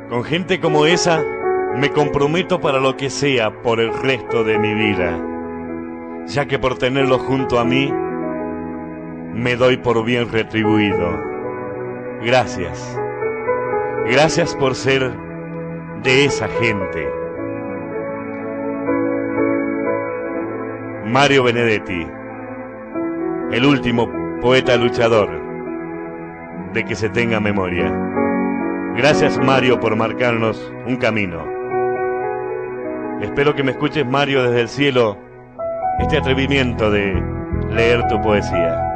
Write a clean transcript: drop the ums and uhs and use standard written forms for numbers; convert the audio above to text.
Con gente como esa me comprometo para lo que sea por el resto de mi vida, ya que por tenerlo junto a mí me doy por bien retribuido. Gracias. Gracias por ser de esa gente. Mario Benedetti, el último poeta luchador de que se tenga memoria. Gracias, Mario, por marcarnos un camino. Espero que me escuches, Mario, desde el cielo, este atrevimiento de leer tu poesía.